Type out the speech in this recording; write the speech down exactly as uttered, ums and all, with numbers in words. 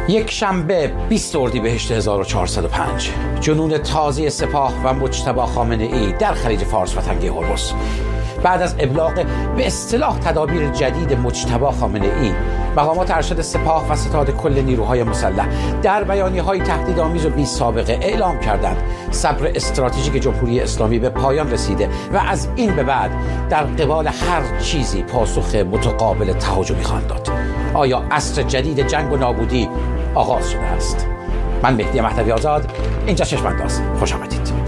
یک شنبه بیست اردیبهشت هزار و چهارصد و پنج جنون تازه سپاه و مجتبی خامنه ای در خلیج فارس و تنگه هرمز. بعد از ابلاغ به اصطلاح تدابیر جدید مجتبی خامنه ای، مقامات ارشد سپاه و ستاد کل نیروهای مسلح در بیانیه‌های تهدیدآمیز و بی سابقه اعلام کردند صبر استراتژیک جمهوری اسلامی به پایان رسیده و از این به بعد در قبال هر چیزی پاسخ متقابل تهاجمی خواهند داد. آیا عصر جدید جنگ و نابودی آغاز شده است؟ من مهدی مهدوی آزاد، اینجا چشم‌انداز. خوش آمدید.